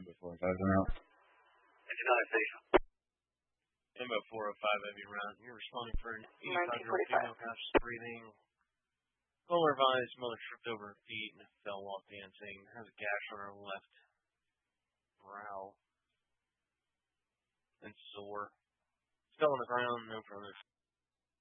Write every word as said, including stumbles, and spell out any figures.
Number four or five around. fifty-nine station. Number four oh five heavy round. You're responding for an eighty-five-year-old female crash breathing. Fuller advised, mother tripped over her feet and fell while dancing. Has a gash on her left brow and sore. Fell on the ground, no further